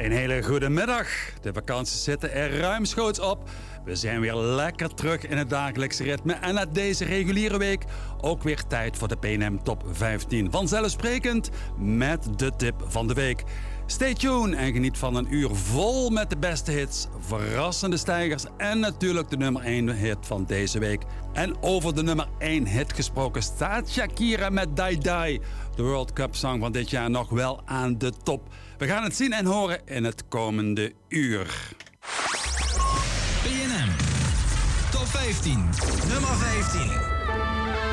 Een hele goede middag. De vakanties zitten er ruimschoots op. We zijn weer lekker terug in het dagelijkse ritme. En na deze reguliere week ook weer tijd voor de PNM Top 15. Vanzelfsprekend met de tip van de week. Stay tuned en geniet van een uur vol met de beste hits, verrassende stijgers en natuurlijk de nummer 1 hit van deze week. En over de nummer 1 hit gesproken staat Shakira met Die Die, de World Cup song van dit jaar, nog wel aan de top. We gaan het zien en horen in het komende uur. PNM Top 15, nummer 15.